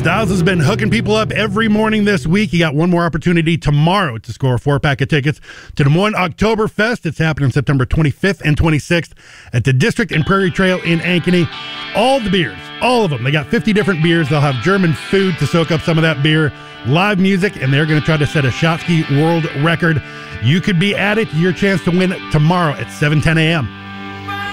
Styles has been hooking people up every morning this week. He got one more opportunity tomorrow to score a 4-pack of tickets to Des Moines Oktoberfest. It's happening September 25th and 26th at the District and Prairie Trail in Ankeny. All the beers, all of them. They got 50 different beers. They'll have German food to soak up some of that beer, live music, and they're going to try to set a Shot Ski world record. You could be at it. Your chance to win tomorrow at 7:10 a.m.